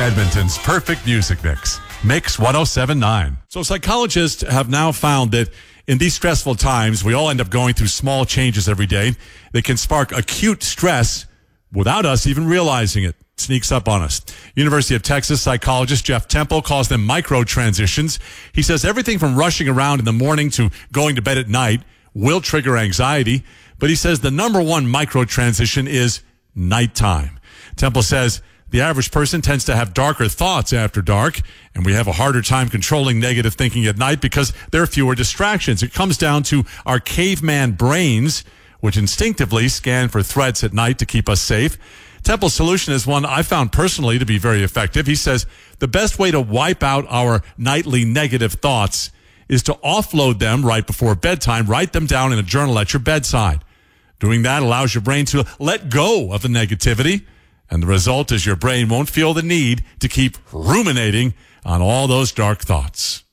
Edmonton's perfect music mix. Mix 1079. So psychologists have now found that in these stressful times, we all end up going through small changes every day that can spark acute stress without us even realizing it. Sneaks up on us. University of Texas psychologist Jeff Temple calls them micro transitions. He says everything from rushing around in the morning to going to bed at night will trigger anxiety, but he says the number one micro transition is nighttime. Temple says the average person tends to have darker thoughts after dark, and we have a harder time controlling negative thinking at night because there are fewer distractions. It comes down to our caveman brains, which instinctively scan for threats at night to keep us safe. Temple's solution is one I found personally to be very effective. He says the best way to wipe out our nightly negative thoughts is to offload them right before bedtime. Write them down in a journal at your bedside. Doing that allows your brain to let go of the negativity, and the result is your brain won't feel the need to keep ruminating on all those dark thoughts.